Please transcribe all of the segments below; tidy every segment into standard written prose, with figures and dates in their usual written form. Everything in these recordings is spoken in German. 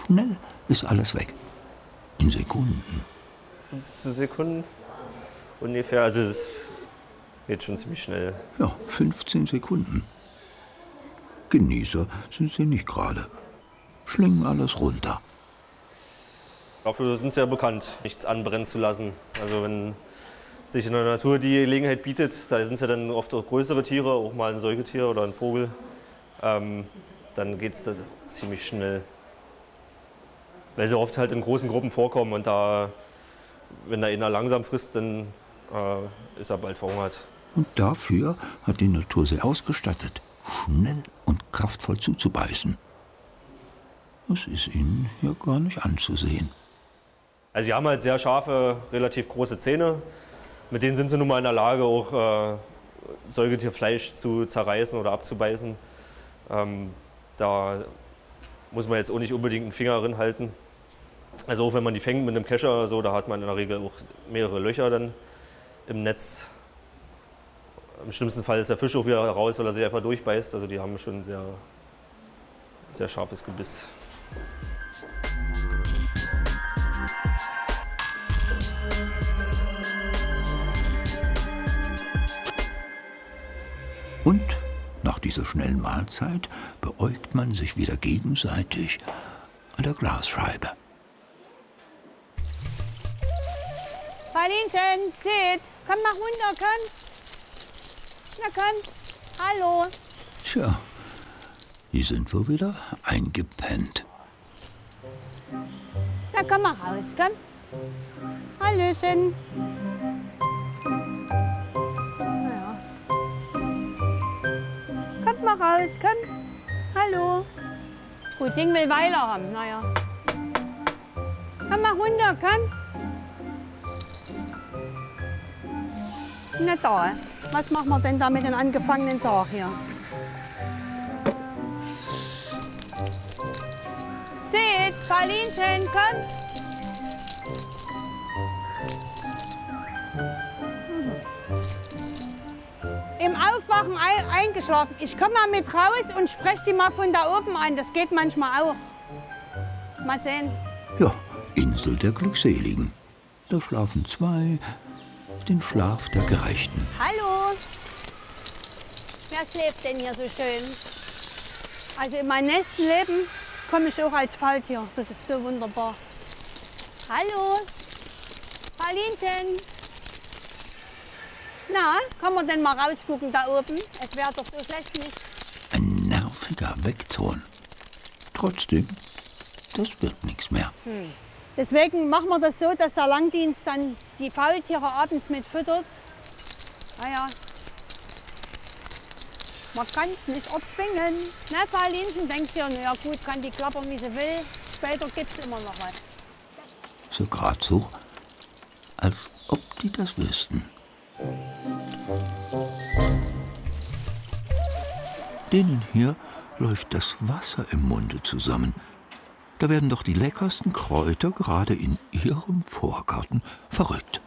schnell ist alles weg. In Sekunden. 15 Sekunden ungefähr, also es geht schon ziemlich schnell. Ja, 15 Sekunden. Genießer sind sie nicht gerade. Schlingen alles runter. Dafür sind sie ja bekannt, nichts anbrennen zu lassen. Also wenn sich in der Natur die Gelegenheit bietet, da sind es ja dann oft auch größere Tiere, auch mal ein Säugetier oder ein Vogel, dann geht es da ziemlich schnell. Weil sie oft halt in großen Gruppen vorkommen und da, wenn der einer langsam frisst, dann ist er bald verhungert. Und dafür hat die Natur sie ausgestattet, schnell und kraftvoll zuzubeißen. Das ist ihnen ja gar nicht anzusehen. Also sie haben halt sehr scharfe, relativ große Zähne. Mit denen sind sie nun mal in der Lage, auch Säugetierfleisch zu zerreißen oder abzubeißen. Da muss man jetzt auch nicht unbedingt einen Finger drin halten. Also auch wenn man die fängt mit einem Kescher oder so, da hat man in der Regel auch mehrere Löcher dann im Netz. Im schlimmsten Fall ist der Fisch auch wieder raus, weil er sich einfach durchbeißt. Also die haben schon sehr, sehr scharfes Gebiss. Und nach dieser schnellen Mahlzeit beäugt man sich wieder gegenseitig an der Glasscheibe. Paulinchen, Sid, komm mal runter, komm. Na komm, hallo. Tja, die sind wohl wieder eingepennt. Na komm mal raus, komm. Hallöchen. Ja. Kommt mal raus, komm. Hallo. Gut, Ding will Weiler haben, naja. Komm mal runter, komm. Na da, was machen wir denn da mit dem angefangenen Tag hier? Seht, Paulinchen, komm! Im Aufwachen eingeschlafen. Ich komme mal mit raus und spreche die mal von da oben an. Das geht manchmal auch. Mal sehen. Ja, Insel der Glückseligen. Da schlafen zwei, den Schlaf der Gerechten. Hallo! Wer schläft denn hier so schön? Also in meinem nächsten Leben komme ich auch als Falltier. Das ist so wunderbar. Hallo! Paulinchen! Na, kann man denn mal rausgucken da oben? Es wäre doch so schlecht nicht. Ein nerviger Weckton. Trotzdem, das wird nichts mehr. Deswegen machen wir das so, dass der Langdienst dann die Faultiere abends mit füttert. Naja, man kann es nicht erzwingen. Ne, Paulinchen denkt ja, na ja gut, kann die klappern, wie sie will. Später gibt es immer noch was. So gerade so, als ob die das wüssten. Denen hier läuft das Wasser im Munde zusammen. Da werden doch die leckersten Kräuter gerade in ihrem Vorgarten verrückt.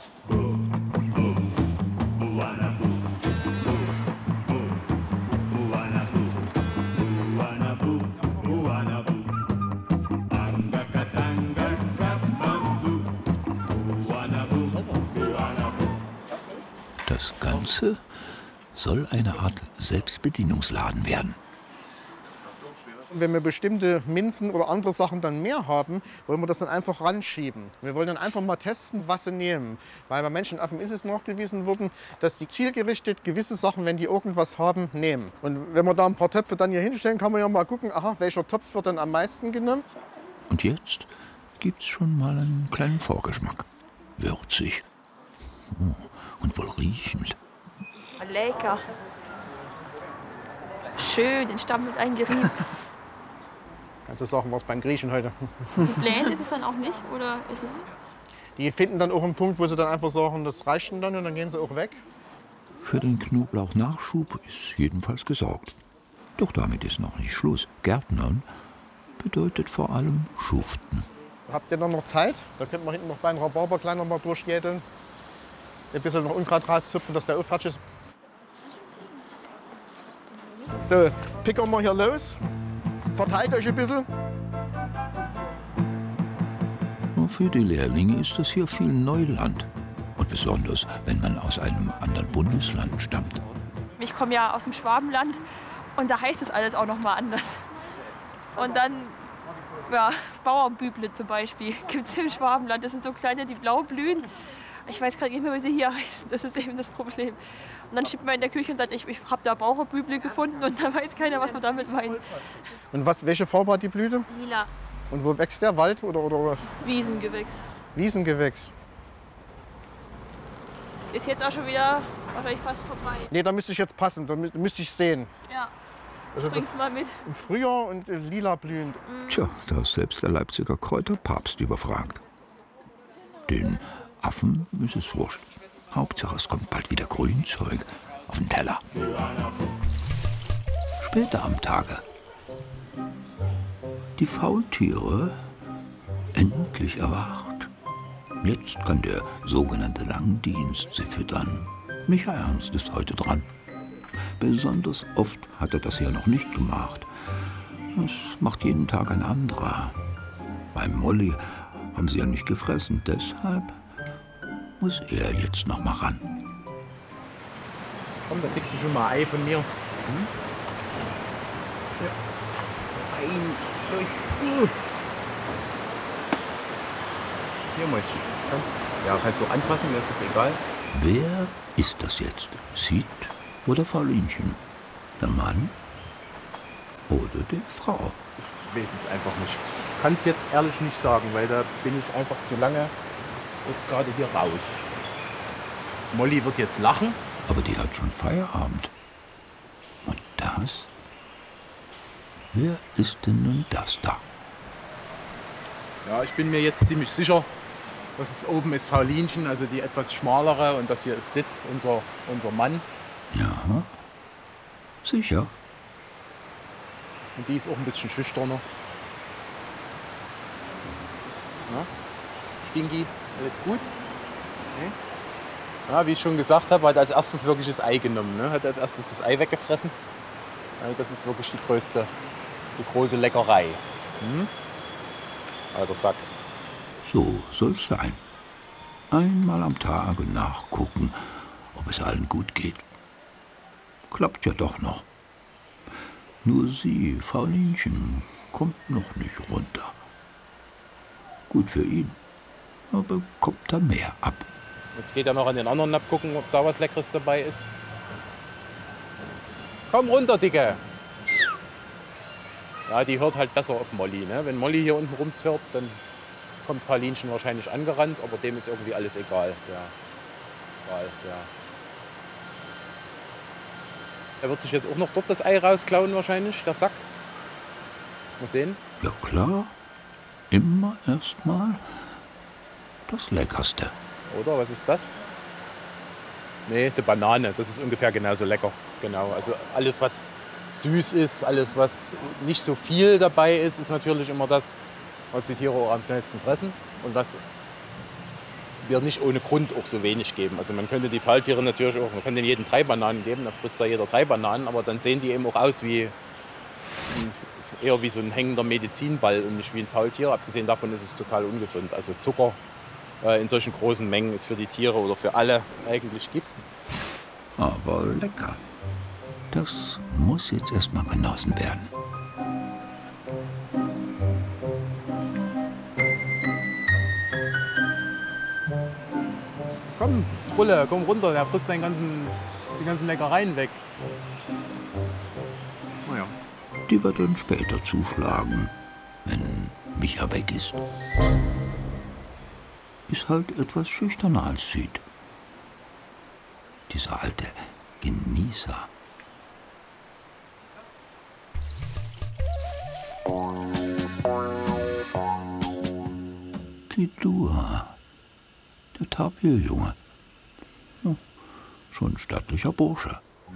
Das Ganze soll eine Art Selbstbedienungsladen werden. Wenn wir bestimmte Minzen oder andere Sachen dann mehr haben, wollen wir das dann einfach ranschieben. Wir wollen dann einfach mal testen, was sie nehmen. Weil bei Menschenaffen ist es nachgewiesen worden, dass die zielgerichtet gewisse Sachen, wenn die irgendwas haben, nehmen. Und wenn wir da ein paar Töpfe dann hier hinstellen, kann man ja mal gucken, aha, welcher Topf wird dann am meisten genommen. Und jetzt gibt's schon mal einen kleinen Vorgeschmack. Würzig. Und wohl riechend. Lecker. Schön, den Stamm mit eingerieben. Kannst du sagen, was beim Griechen heute? So blähend ist es dann auch nicht, oder ist es? Die finden dann auch einen Punkt, wo sie dann einfach sagen, das reicht dann und dann gehen sie auch weg. Für den Knoblauchnachschub ist jedenfalls gesorgt. Doch damit ist noch nicht Schluss. Gärtnern bedeutet vor allem Schuften. Habt ihr noch Zeit? Da könnten wir hinten noch bei einem Rhabarber klein noch mal durchjädeln. Ein bisschen noch Unkraut rauszupfen, dass der aufratsch ist. So, pickern wir hier los. Verteilt euch ein bisschen. für die Lehrlinge ist das hier viel Neuland. Und besonders, wenn man aus einem anderen Bundesland stammt. Ich komme ja aus dem Schwabenland und da heißt es alles auch noch mal anders. Und dann, ja, Bauernbüble zum Beispiel gibt es im Schwabenland. Das sind so kleine, die blau blühen. Ich weiß gerade nicht mehr, wie sie hier heißen. Das ist eben das Problem. Und dann steht man in der Küche und sagt, ich habe da Bauernbüble gefunden und dann weiß keiner, was man damit meint. Und welche Farbe hat die Blüte? Lila. Und wo wächst der? Wald oder? Wiesengewächs. Wiesengewächs. Ist jetzt auch schon wieder wahrscheinlich fast vorbei. Nee, da müsste ich jetzt passen, da müsste ich sehen. Ja, Also bring's mal mit. Im Frühjahr und lila blühend. Tja, da ist selbst der Leipziger Kräuterpapst überfragt. Den Affen ist es wurscht. Hauptsache, es kommt bald wieder Grünzeug auf den Teller. Später am Tage. Die Faultiere endlich erwacht. Jetzt kann der sogenannte Langdienst sie füttern. Micha Ernst ist heute dran. Besonders oft hat er das ja noch nicht gemacht. Es macht jeden Tag ein anderer. Beim Molly haben sie ja nicht gefressen, deshalb muss er jetzt noch mal ran. Komm, da kriegst du schon mal Ei von mir. Ja. Fein, los. Hier, Mäuschen. Komm. Ja, kannst du anfassen, mir ist das egal. Wer ist das jetzt? Sid oder Faulinchen? Der Mann oder die Frau? Ich weiß es einfach nicht. Ich kann es jetzt ehrlich nicht sagen, weil da bin ich einfach zu lange jetzt gerade hier raus. Molly wird jetzt lachen. Aber die hat schon Feierabend. Und das? Wer ist denn nun das da? Ja, ich bin mir jetzt ziemlich sicher, dass es oben ist Faulinchen, also die etwas schmalere, und das hier ist Sid, unser Mann. Ja, sicher. Und die ist auch ein bisschen schüchterner. Na? Stinky, alles gut? Nee? Ja, wie ich schon gesagt habe, hat als erstes wirklich das Ei genommen. Ne? Hat als erstes das Ei weggefressen. Ja, das ist wirklich die große Leckerei. Alter Sack. So soll's sein. Einmal am Tage nachgucken, ob es allen gut geht. Klappt ja doch noch. Nur sie, Faulinchen, kommt noch nicht runter. Gut für ihn, aber bekommt da mehr ab. Jetzt geht er noch an den anderen Napf gucken, ob da was Leckeres dabei ist. Komm runter, Dicke! Ja, die hört halt besser auf Molly. Ne? Wenn Molly hier unten rumzirpt, dann kommt Faulinchen wahrscheinlich angerannt, aber dem ist irgendwie alles egal. Ja. Egal, ja. Er wird sich jetzt auch noch dort das Ei rausklauen wahrscheinlich, der Sack. Mal sehen. Ja klar, immer erstmal das Leckerste. Oder, was ist das? Nee, die Banane, das ist ungefähr genauso lecker. Genau, also alles, was süß ist, alles, was nicht so viel dabei ist, ist natürlich immer das, was die Tiere auch am schnellsten fressen. Und was wir nicht ohne Grund auch so wenig geben. Also man könnte die Faultiere natürlich auch, man könnte jedem 3 Bananen geben, dann frisst da jeder 3 Bananen, aber dann sehen die eben auch aus wie eher wie so ein hängender Medizinball und nicht wie ein Faultier. Abgesehen davon ist es total ungesund. Also Zucker in solchen großen Mengen ist für die Tiere oder für alle eigentlich Gift. Aber lecker. Das muss jetzt erstmal genossen werden. Komm, Trulle, komm runter, der frisst die ganzen Leckereien weg. Naja. Die wird dann später zuschlagen, wenn Micha weg ist. Ist halt etwas schüchterner als Sid. Dieser alte Genießer. Kidua, der Tapirjunge. Ja, schon ein stattlicher Bursche.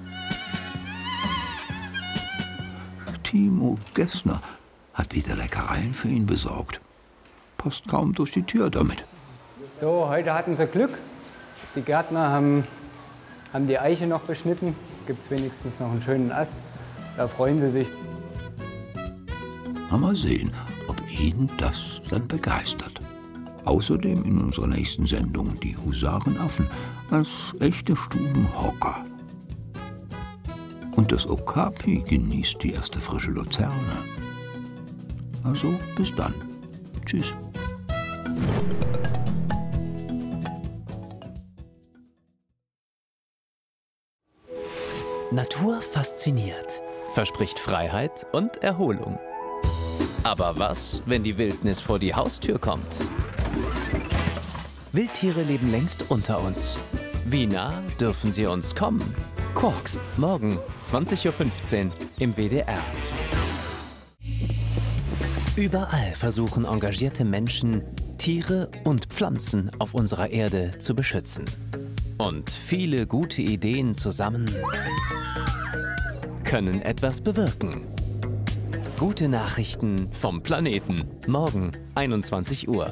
Timo Gessner hat wieder Leckereien für ihn besorgt. Passt kaum durch die Tür damit. So, heute hatten sie Glück. Die Gärtner haben die Eiche noch beschnitten. Gibt es wenigstens noch einen schönen Ast. Da freuen sie sich. Mal sehen, ob ihn das dann begeistert. Außerdem in unserer nächsten Sendung die Husarenaffen als echte Stubenhocker. Und das Okapi genießt die erste frische Luzerne. Also bis dann. Tschüss. Natur fasziniert, verspricht Freiheit und Erholung. Aber was, wenn die Wildnis vor die Haustür kommt? Wildtiere leben längst unter uns. Wie nah dürfen sie uns kommen? Quarks, morgen 20:15 Uhr im WDR. Überall versuchen engagierte Menschen, Tiere und Pflanzen auf unserer Erde zu beschützen. Und viele gute Ideen zusammen können etwas bewirken. Gute Nachrichten vom Planeten. Morgen 21 Uhr.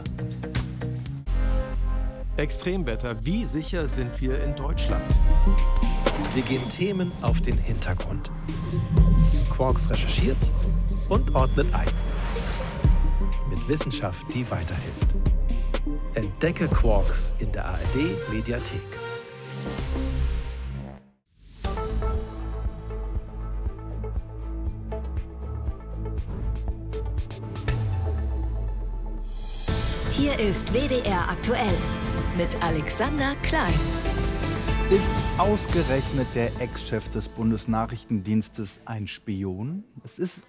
Extremwetter. Wie sicher sind wir in Deutschland? Wir gehen Themen auf den Hintergrund. Quarks recherchiert und ordnet ein. Mit Wissenschaft, die weiterhilft. Entdecke Quarks in der ARD-Mediathek. Hier ist WDR aktuell mit Alexander Klein. Ist ausgerechnet der Ex-Chef des Bundesnachrichtendienstes ein Spion? Es ist